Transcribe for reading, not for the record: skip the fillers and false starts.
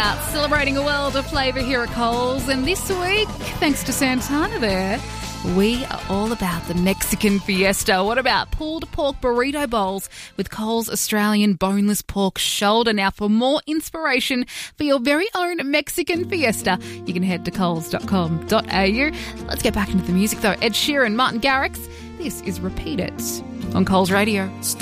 about celebrating a world of flavour here at Coles. And this week, thanks to Santana there, we are all about the Mexican fiesta. What about pulled pork burrito bowls with Coles Australian boneless pork shoulder? Now, for more inspiration for your very own Mexican fiesta, you can head to coles.com.au. Let's get back into the music, though. Ed Sheeran, Martin Garrix. This is Repeat It on Coles Radio.